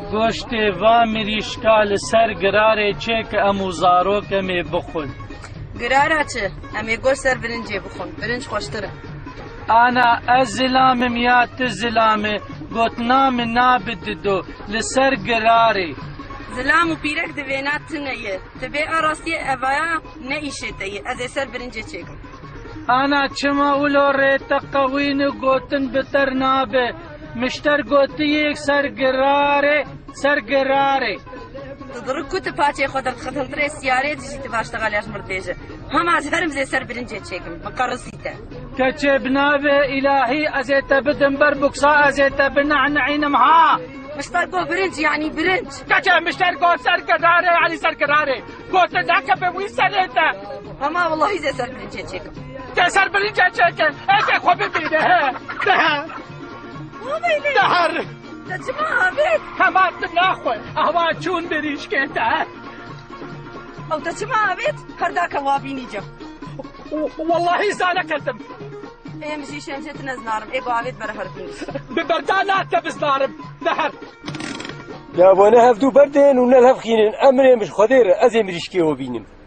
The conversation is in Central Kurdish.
گۆشتێ وا مریشکا لەسەر گرارێ چێکە ئەم و زارۆکەمێ بخۆن. گرارە چ؟ ئەمێ گۆشت سەر برنجێ بخۆن، برنج خۆشترە. ئانا ئەس زلامم یا ت زلامێ گوتنا من نابددۆ لەسەر گرارێ. زلام و پیرەک دەوێنات تنەیە، دەبێ ئاڕاستیە ئەڤایە نەئیشێتەیە، ئەزێ سەر برنجێ چێکم. ئانا چما ولۆ ڕێتە قەوین و گوتن بتەر نابێ، مشتەر گوتیەک سەر گرارێ سەر گرارێ. دڕک کوتە پاچێ خۆ دەرخەتەڵترێ سیارێ دژیتە باشتەغالیاش مردێژە. هەماز هەرم زێ سەر برنجێ چێکم، بەقەڕسیتە. کەچێ بنابێ ئیلاهی ئەزێتە بدم بەر بوکسا ئەزێتە بنەعنەعینم ها. مشتەر گۆ برنج یعنی برنج. کەچێ مشتەر گۆ سەر گرارێ یعنی سەر گرارێ. گۆتە داکە بێ وی سەرێتە. هەما وەڵاهی زێ سەر برنجێ چێکم. تێ سەر برنجێ چێکن، ئێکێ خۆ ببینە هێ. دەهەر. دەچما ئابێت. هەمان ناخۆی، ئەوا چوون بریشکێتە. ئەو دەچما ئابێت، هەرداکە وابینی جەم. واللهی زانەکەتم. ئێمژی شێنجێت نەزنارم، ئێ بۆ ئاوێت بەرە هەربینی. ببەردا ناتە بزنارم، دەهەر. دابۆنە هەفتوو بەردێن و نەلهەفخینن ئەمرێ مش خۆدێرە ئەزێ مریشکێوە بینم.